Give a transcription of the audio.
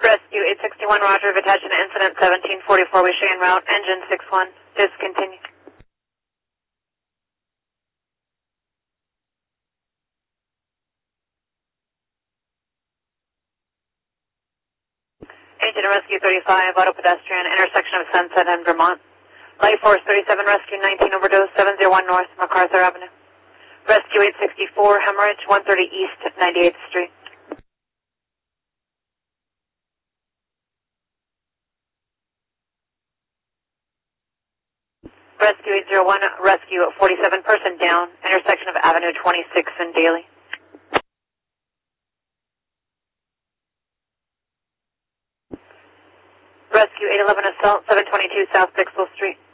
Rescue 861, Roger, attaching to incident 1744, we show en route, engine 61, discontinue. Agent of Rescue 35, auto pedestrian, intersection of Sunset and Vermont. Light Force 37, Rescue 19, overdose, 701 North, MacArthur Avenue. Rescue 864, hemorrhage, 130 East, 98th Street. Rescue 801, Rescue 47, person down, intersection of Avenue 26 and Daly. Rescue 811, assault, 722 South Bixel Street.